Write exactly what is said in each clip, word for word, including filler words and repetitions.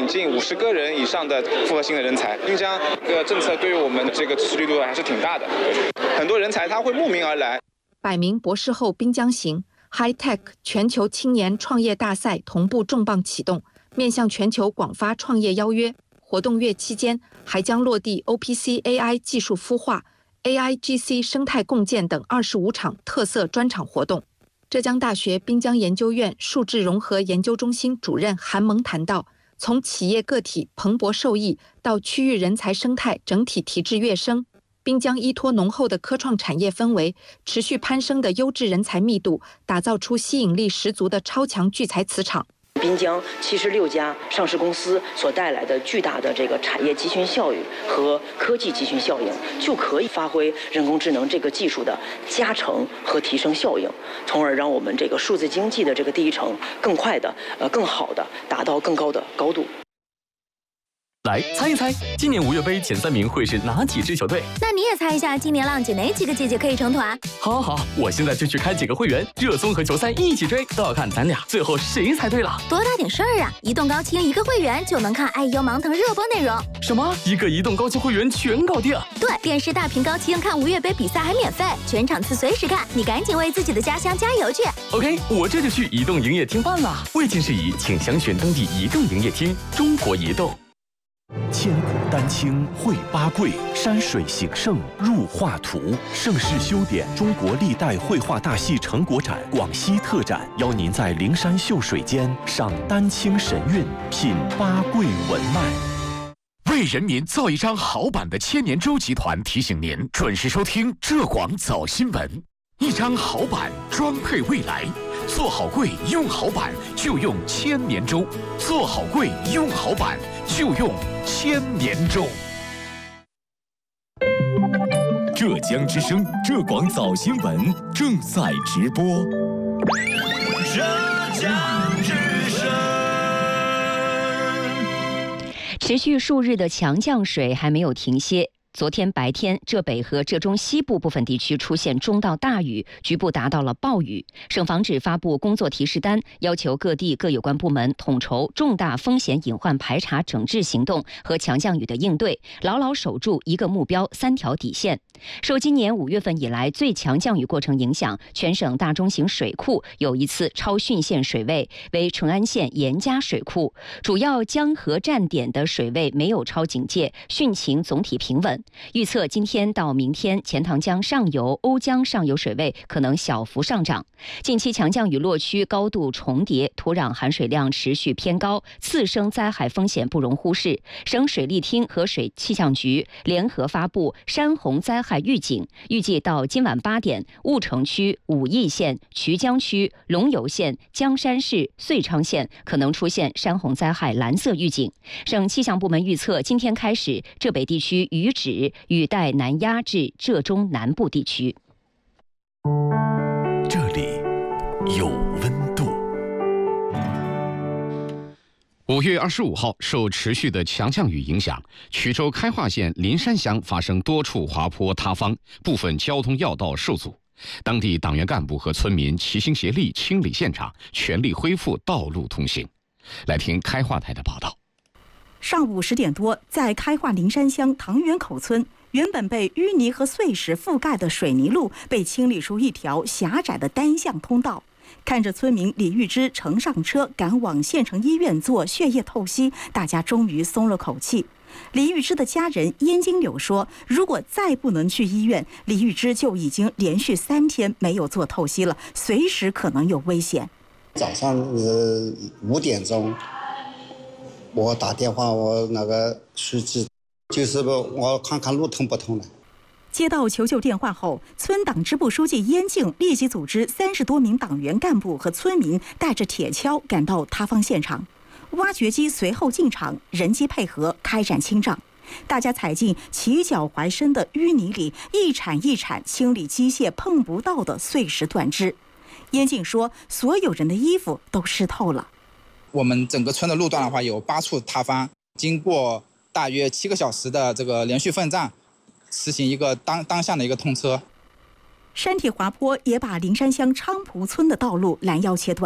引进五十个人以上的复合型的人才。滨江这个政策对于我们这个支持力度还是挺大的，很多人才他会慕名而来。 百名博士后滨江行 High Tech 全球青年创业大赛同步重磅启动，面向全球广发创业邀约。活动月期间还将落地 O P C A I 技术孵化、A I G C 生态共建等二十五场特色专场活动。浙江大学滨江研究院数字融合研究中心主任韩萌谈到，从企业个体蓬勃受益到区域人才生态整体提质跃升，滨江依托浓厚的科创产业氛围，持续攀升的优质人才密度，打造出吸引力十足的超强聚才磁场。 滨江七十六家上市公司所带来的巨大的这个产业集群效应和科技集群效应，就可以发挥人工智能这个技术的加成和提升效应，从而让我们这个数字经济的这个第一层更快的、呃更好的达到更高的高度。 来猜一猜，今年五月杯前三名会是哪几支球队？ 那你也猜一下，今年浪姐哪几个姐姐可以成团？ 好好好，我现在就去开几个会员，热搜和球赛一起追，都要看咱俩最后谁猜对了。 多大点事儿啊！移动高清一个会员就能看爱优芒腾热播内容。 什么？一个移动高清会员全搞定？ 对，电视大屏高清看五月杯比赛还免费，全场次随时看，你赶紧为自己的家乡加油去 ！OK， 我这就去移动营业厅办了。未经事宜，请详询当地移动营业厅。中国移动。 千古丹青绘八桂，山水形胜入画图。盛世修典中国历代绘画大戏成果展广西特展，邀您在灵山秀水间赏丹青神韵，品八桂文脉。 为人民造一张好版的千年舟集团提醒您准时收听浙广早新闻。一张好版装配未来，做好柜用好版就用千年舟，做好柜用好版就用千年舟。浙江之声浙广早新闻正在直播。 浙江之声。 持续数日的强降水还没有停歇。昨天白天，浙北和浙中西部部分地区出现中到大雨，局部达到了暴雨。省防指发布工作提示单，要求各地各有关部门统筹重大风险隐患排查整治行动和强降雨的应对，牢牢守住一个目标、三条底线。受今年五月份以来最强降雨过程影响，全省大中型水库有一次超汛线水位，为淳安县严家水库，主要江河站点的水位没有超警戒，汛情总体平稳。预测今天到明天，钱塘江上游、瓯江上游水位可能小幅上涨。近期强降雨落区高度重叠，土壤含水量持续偏高，次生灾害风险不容忽视。省水利厅和水气象局联合发布山洪灾害预警，预计到今晚八点，婺城区、武义县、衢江区、龙游县、江山市、遂昌县可能出现山洪灾害蓝色预警。省气象部门预测，今天开始，浙北地区雨止。雨带南压至浙中南部地区。 这里有温度。 五月二十五号，受持续的强降雨影响，衢州开化县林山乡发生多处滑坡塌方，部分交通要道受阻。当地党员干部和村民齐心协力清理现场，全力恢复道路通行。来听开化台的报道。 上午十点多，在开化林山乡塘源口村，原本被淤泥和碎石覆盖的水泥路被清理出一条狭窄的单向通道。看着村民李玉芝乘上车赶往县城医院做血液透析，大家终于松了口气。李玉芝的家人燕金柳说，如果再不能去医院，李玉芝就已经连续三天没有做透析了，随时可能有危险。 早上呃五点钟。我打电话，我那个书记就是我看看路通不通了。 接到求救电话后，村党支部书记燕静立即组织三十多名党员干部和村民带着铁锹赶到塌方现场，挖掘机随后进场，人机配合开展清障。大家踩进齐脚踝深的淤泥里，一铲一铲清理机械碰不到的碎石断枝。燕静说，所有人的衣服都湿透了。 我们整个村的路段的话，有八处塌方，经过大约七个小时的这个连续奋战，实行一个当当向的一个通车。 山体滑坡也把灵山乡昌蒲村的道路拦腰切断。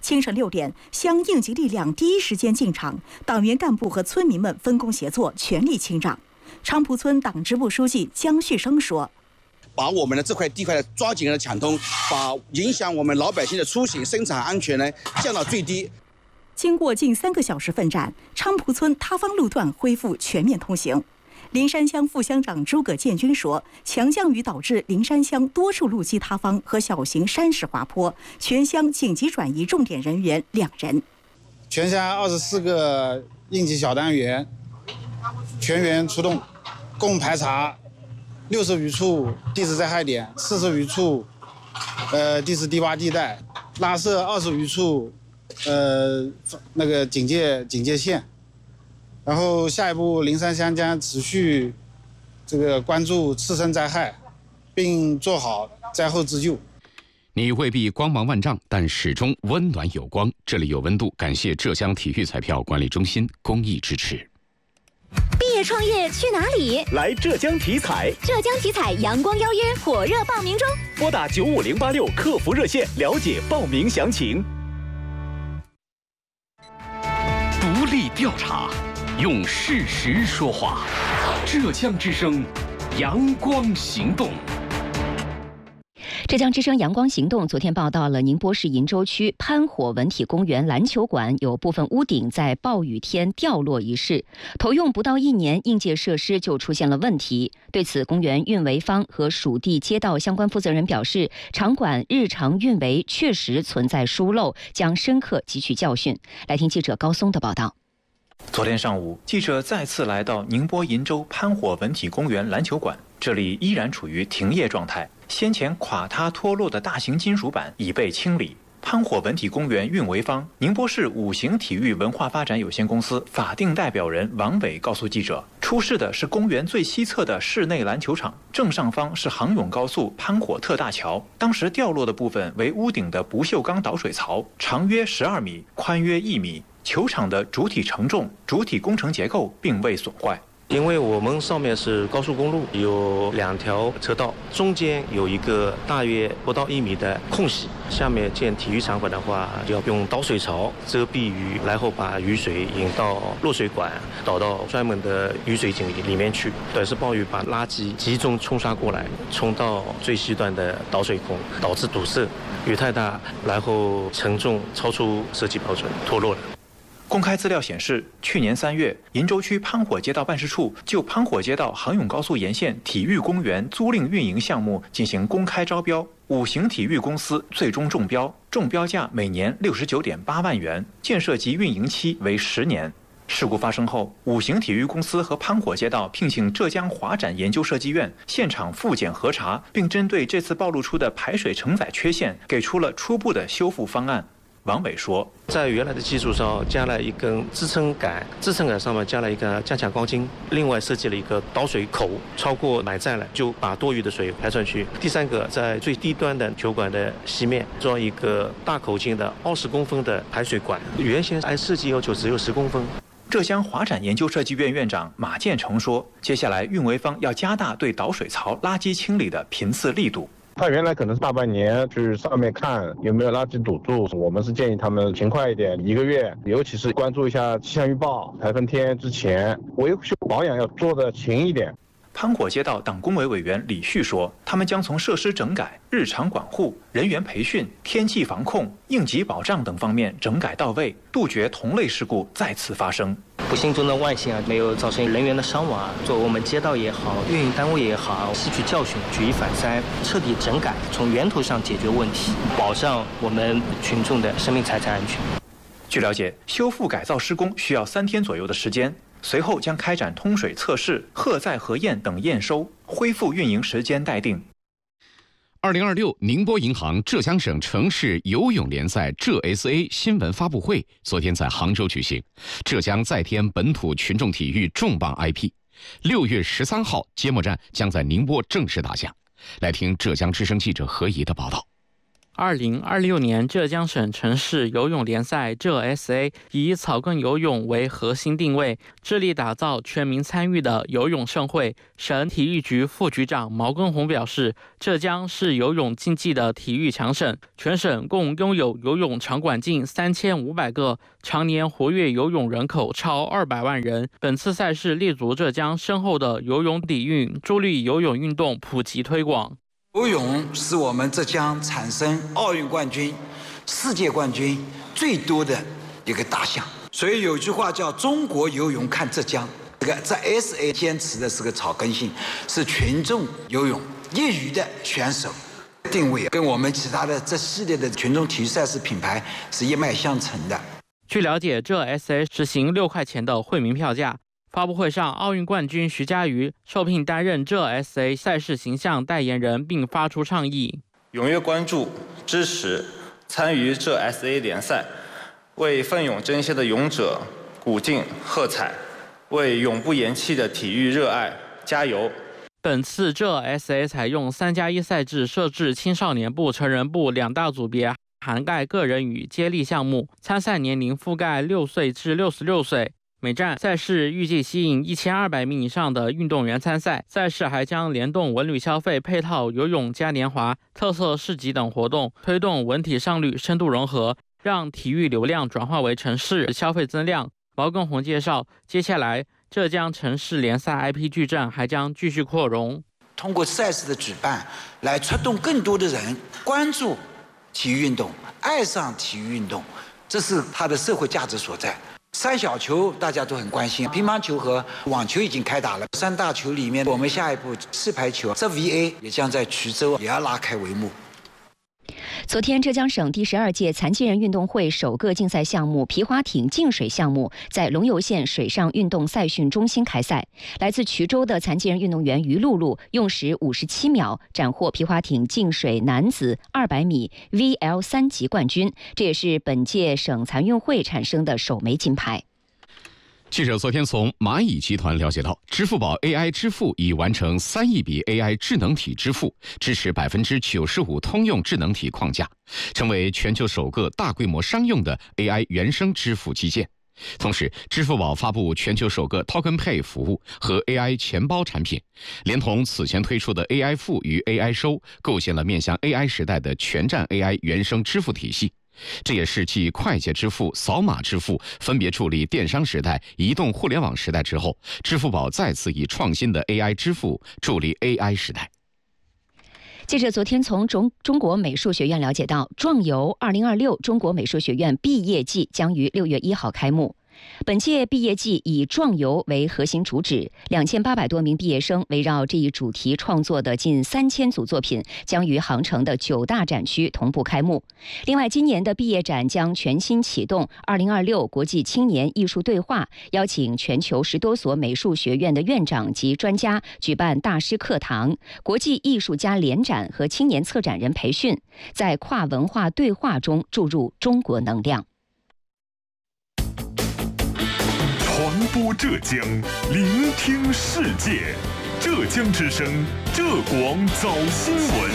清晨六点，乡应急力量第一时间进场，党员干部和村民们分工协作，全力清障。昌蒲村党支部书记江旭生说：“ 把我们的这块地块抓紧了抢通，把影响我们老百姓的出行、生产安全呢降到最低。” 经过近三个小时奋战，昌蒲村塌方路段恢复全面通行。灵山乡副乡长诸葛建军说，强降雨导致灵山乡多处路基塌方和小型山石滑坡，全乡紧急转移重点人员两人。 全乡二十四个应急小单元全员出动，共排查六十余处地质灾害点，四十余处呃地质低洼地带，拉设二十余处呃那个警戒警戒线。然后下一步，灵山乡将持续这个关注次生灾害，并做好灾后自救。 你未必光芒万丈，但始终温暖有光。这里有温度，感谢浙江体育彩票管理中心公益支持。 毕业创业去哪里？ 来浙江体彩。 浙江体彩阳光邀约火热报名中， 拨打九五零八六客服热线了解报名详情。 独立调查。用事实说话，浙江之声，阳光行动。 浙江之声阳光行动昨天报道了宁波市鄞州区潘火文体公园篮球馆有部分屋顶在暴雨天掉落一事，投用不到一年，应届设施就出现了问题。对此，公园运维方和属地街道相关负责人表示，场馆日常运维确实存在疏漏，将深刻汲取教训。来听记者高松的报道。 昨天上午，记者再次来到宁波鄞州潘火文体公园篮球馆，这里依然处于停业状态。先前垮塌脱落的大型金属板已被清理。潘火文体公园运维方宁波市五行体育文化发展有限公司法定代表人王伟告诉记者，出事的是公园最西侧的室内篮球场，正上方是杭甬高速潘火特大桥，当时掉落的部分为屋顶的不锈钢导水槽，长约十二米，宽约一米。球场的主体承重、主体工程结构并未损坏。 因为我们上面是高速公路，有两条车道，中间有一个大约不到一米的空隙，下面建体育场馆的话，要用导水槽遮蔽雨，然后把雨水引到落水管，导到专门的雨水井里面去。短时暴雨把垃圾集中冲刷过来，冲到最西端的导水孔，导致堵塞。雨太大，然后承重超出设计标准，脱落了。 公开资料显示，去年三月，鄞州区潘火街道办事处就潘火街道杭甬高速沿线体育公园租赁运营项目进行公开招标，五行体育公司最终中标，中标价每年六十九点八万元，建设及运营期为十年。事故发生后，五行体育公司和潘火街道聘请浙江华展研究设计院现场复检核查，并针对这次暴露出的排水承载缺陷，给出了初步的修复方案。王伟说， 在原来的基础上加了一根支撑杆，支撑杆上面加了一个加强钢筋，另外设计了一个导水口，超过满载了就把多余的水排出去。第三个，在最低端的球馆的西面装一个大口径的二十公分的排水管，原先按设计要求只有十公分。 浙江华展研究设计院院长马建成说，接下来运维方要加大对导水槽垃圾清理的频次力度。 他原来可能是大半年去上面看有没有垃圾堵住，我们是建议他们勤快一点，一个月，尤其是关注一下气象预报，台风天之前维修保养要做的勤一点。 潘火街道党工委委员李旭说，他们将从设施整改、日常管护、人员培训、天气防控、应急保障等方面整改到位，杜绝同类事故再次发生。 不幸中的万幸啊，没有造成人员的伤亡啊。作为我们街道也好，运营单位也好，吸取教训，举一反三，彻底整改，从源头上解决问题，保障我们群众的生命财产安全。 据了解，修复改造施工需要三天左右的时间。随后将开展通水测试、荷载核验等验收，恢复运营时间待定。 二零二六宁波银行浙江省城市游泳联赛浙 S A 新闻发布会昨天在杭州举行，浙江再添本土群众体育重磅 I P。六月十三号揭幕战将在宁波正式打响。来听浙江之声记者何怡的报道。 二零二六年浙江省城市游泳联赛浙 S A 以草根游泳为核心定位，致力打造全民参与的游泳盛会。省体育局副局长毛根宏表示，浙江是游泳竞技的体育强省，全省共拥有游泳场馆近三千五百个，常年活跃游泳人口超二百万人。本次赛事立足浙江深厚的游泳底蕴，助力游泳运动普及推广。 游泳是我们浙江产生奥运冠军、世界冠军最多的一个大项，所以有句话叫“中国游泳看浙江”。这个在 S A 坚持的是个草根性，是群众游泳业余的选手定位，跟我们其他的这系列的群众体育赛事品牌是一脉相承的。 据了解，浙 S A 实行六块钱的惠民票价。发布会上，奥运冠军徐嘉余受聘担任浙 S A 赛事形象代言人，并发出倡议： 踊跃关注、支持、参与浙 S A 联赛，为奋勇争先的勇者鼓劲喝彩，为永不言弃的体育热爱加油。 本次浙 S A 采用三加一赛制，设置青少年部、成人部两大组别，涵盖个人与接力项目，参赛年龄覆盖六岁至六十六岁。每站赛事预计吸引一千二百名以上的运动员参赛。赛事还将联动文旅消费配套游泳嘉年华、特色市集等活动，推动文体商旅深度融合，让体育流量转化为城市消费增量。毛根宏介绍，接下来浙江城市联赛 I P 矩阵还将继续扩容， 通过赛事的举办来触动更多的人关注体育运动，爱上体育运动，这是它的社会价值所在。三小球大家都很关心，乒乓球和网球已经开打了。三大球里面，我们下一步四排球，这 V A 也将在衢州也要拉开帷幕。 昨天，浙江省第十二届残疾人运动会首个竞赛项目皮划艇竞水项目在龙游县水上运动赛训中心开赛。来自衢州的残疾人运动员于露露用时五十七秒斩获皮划艇竞水男子二百米 V L 三级冠军，这也是本届省残运会产生的首枚金牌。 记者昨天从蚂蚁集团了解到，支付宝 A I 支付已完成三亿笔 A I 智能体支付，支持百分之九十五通用智能体框架，成为全球首个大规模商用的 A I 原生支付基建。同时，支付宝发布全球首个 Token Pay 服务和 A I 钱包产品，连同此前推出的 A I 付与 A I 收，构建了面向 A I 时代的全站 A I 原生支付体系。这也是继快捷支付、扫码支付分别助力电商时代、移动互联网时代之后，支付宝再次以创新的 A I 支付助力 A I 时代。 记者昨天从中中国美术学院了解到，壮游二零二六中国美术学院毕业季将于六月一号开幕。本届毕业季以壮游为核心主旨，两千八百多名毕业生围绕这一主题创作的近三千组作品将于航城的九大展区同步开幕。另外，今年的毕业展将全新启动二零二六国际青年艺术对话，邀请全球十多所美术学院的院长及专家举办大师课堂、国际艺术家联展和青年策展人培训，在跨文化对话中注入中国能量。 传播浙江，聆听世界。浙江之声，浙广早新闻。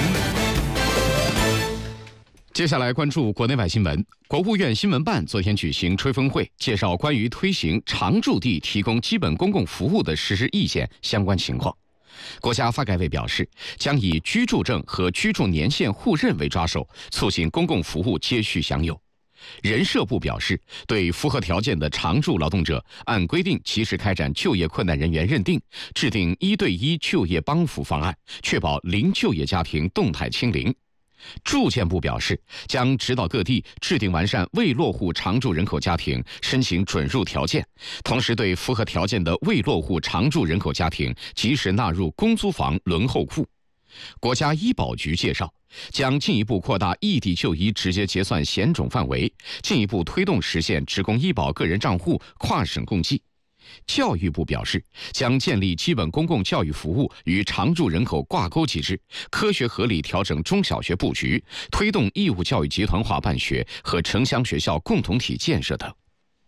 接下来关注国内外新闻。国务院新闻办昨天举行吹风会，介绍关于推行常住地提供基本公共服务的实施意见相关情况。国家发改委表示，将以居住证和居住年限互认为抓手，促进公共服务接续享有。人社部表示，对符合条件的常住劳动者，按规定及时开展就业困难人员认定，制定一对一就业帮扶方案，确保零就业家庭动态清零。住建部表示，将指导各地制定完善未落户常住人口家庭申请准入条件，同时对符合条件的未落户常住人口家庭及时纳入公租房轮候库。国家医保局介绍，将进一步扩大异地就医直接结算险种范围，进一步推动实现职工医保个人账户跨省共济。教育部表示，将建立基本公共教育服务与常住人口挂钩机制，科学合理调整中小学布局，推动义务教育集团化办学和城乡学校共同体建设等。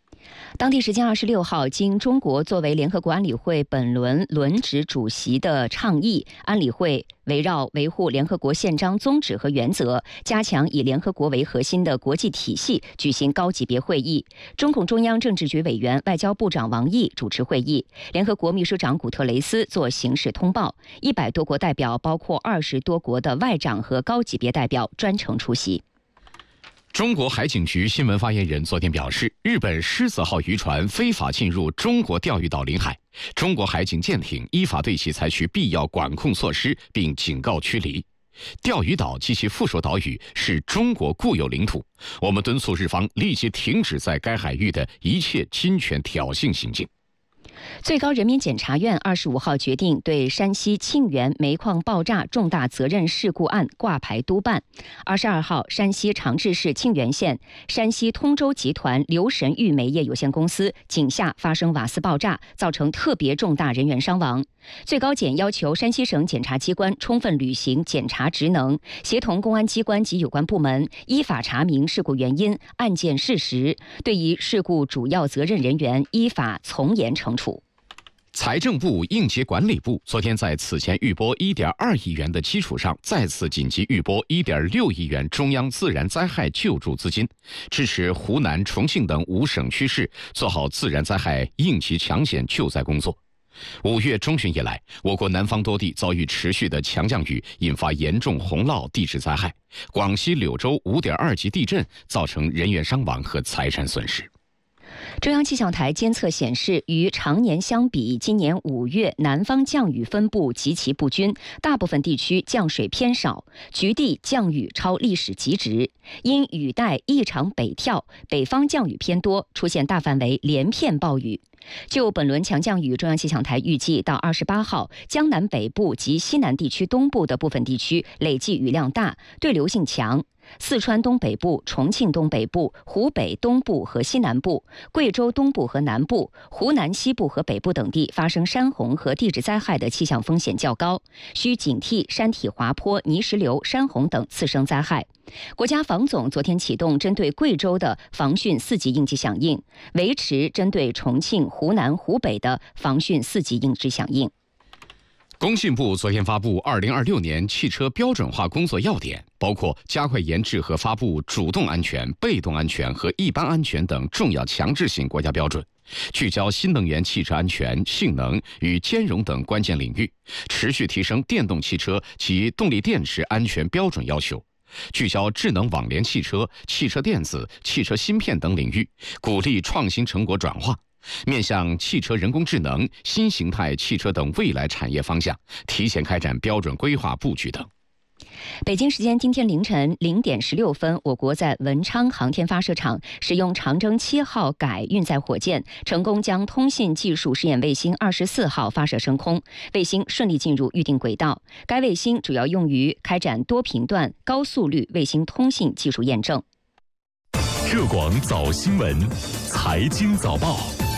当地时间二十六号，经中国作为联合国安理会本轮轮值主席的倡议，安理会围绕维护联合国宪章宗旨和原则，加强以联合国为核心的国际体系，举行高级别会议。中共中央政治局委员、外交部长王毅主持会议，联合国秘书长古特雷斯作形式通报。一百多国代表，包括二十多国的外长和高级别代表专程出席。 中国海警局新闻发言人昨天表示，日本狮子号渔船非法进入中国钓鱼岛领海，中国海警舰艇依法对其采取必要管控措施，并警告驱离。钓鱼岛及其附属岛屿是中国固有领土，我们敦促日方立即停止在该海域的一切侵权挑衅行径。 最高人民检察院二十五号决定对山西沁源煤矿爆炸重大责任事故案挂牌督办。二十二号，山西长治市沁源县山西通州集团留神玉煤业有限公司井下发生瓦斯爆炸，造成特别重大人员伤亡。最高检要求山西省检察机关充分履行检察职能，协同公安机关及有关部门依法查明事故原因、案件事实，对于事故主要责任人员依法从严惩处。 财政部、应急管理部昨天在此前预拨 一点二亿元的基础上，再次紧急预拨 一点六亿元中央自然灾害救助资金，支持湖南、重庆等五省区市做好自然灾害应急抢险救灾工作。五月中旬以来，我国南方多地遭遇持续的强降雨，引发严重洪涝地质灾害。广西柳州 五点二级地震造成人员伤亡和财产损失。 中央气象台监测显示，与常年相比，今年五月南方降雨分布极其不均，大部分地区降水偏少，局地降雨超历史极值。因雨带异常北跳，北方降雨偏多，出现大范围连片暴雨。就本轮强降雨，中央气象台预计到二十八号，江南北部及西南地区东部的部分地区累计雨量大，对流性强。四川东北部、重庆东北部、湖北东部和西南部、贵州东部和南部、湖南西部和北部等地发生山洪和地质灾害的气象风险较高，需警惕山体滑坡、泥石流、山洪等次生灾害。国家防总昨天启动针对贵州的防汛四级应急响应，维持针对重庆、湖南、湖北的防汛四级应急响应。 工信部昨天发布二零二六年汽车标准化工作要点，包括加快研制和发布主动安全、被动安全和一般安全等重要强制性国家标准，聚焦新能源汽车安全、性能与兼容等关键领域，持续提升电动汽车及动力电池安全标准要求，聚焦智能网联汽车、汽车电子、汽车芯片等领域，鼓励创新成果转化。面向汽车人工智能、新形态汽车等未来产业方向，提前开展标准规划布局等。 北京时间今天凌晨零点十六分，我国在文昌航天发射场使用长征七号改运载火箭，成功将通信技术试验卫星二十四号发射升空，卫星顺利进入预定轨道。该卫星主要用于开展多频段高速率卫星通信技术验证。 浙广早新闻，财经早报。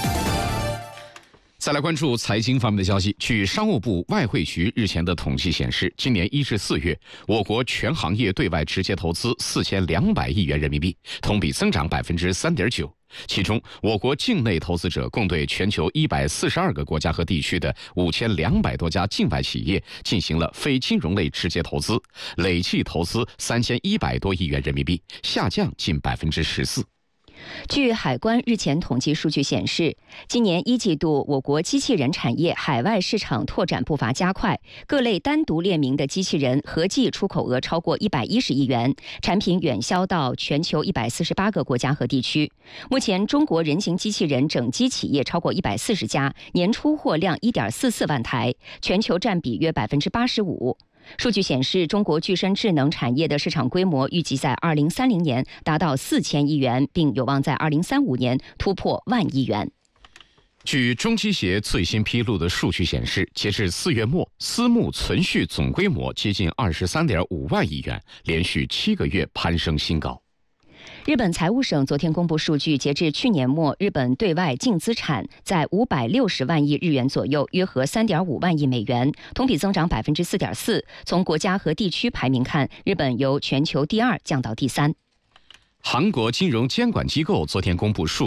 再来关注财经方面的消息。据商务部外汇局日前的统计显示，今年一至四月，我国全行业对外直接投资四千两百亿元人民币，同比增长百分之三点九。其中，我国境内投资者共对全球一百四十二个国家和地区的五千两百多家境外企业进行了非金融类直接投资，累计投资三千一百多亿元人民币，下降近百分之十四。 据海关日前统计数据显示，今年一季度我国机器人产业海外市场拓展步伐加快，各类单独列明的机器人合计出口额超过一百一十亿元，产品远销到全球一百四十八个国家和地区。目前，中国人形机器人整机企业超过一百四十家，年出货量一点四四万台，全球占比约百分之八十五。数据显示，中国具身智能产业的市场规模预计在二零三零年达到四千亿元，并有望在二零三五年突破万亿元。 据中机协最新披露的数据显示，截至四月末，私募存续总规模接近二十三点五万亿元，连续七个月攀升新高。 日本财务省昨天公布数据，截至去年末，日本对外净资产在五百六十万亿日元左右，约合三点五万亿美元，同比增长百分之四点四。从国家和地区排名看，日本由全球第二降到第三。 韩国金融监管机构昨天公布数据，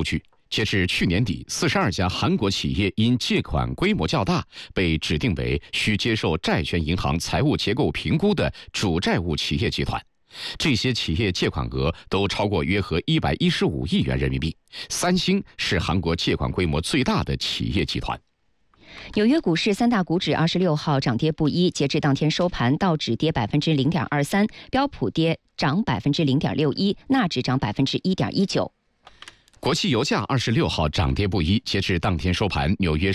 截至去年底，四十二家韩国企业因借款规模较大，被指定为需接受债权银行财务结构评估的主债务企业集团。这些企业借款额都超过约合一百一十五亿元人民币。三星是韩国借款规模最大的企业集团。 纽约股市三大股指二十六号涨跌不一，截至当天收盘，道指跌百分之零点二三，标普跌涨百分之零点六一，纳指涨百分之一点一九。 国际油价二十六号涨跌不一，截至当天收盘，纽约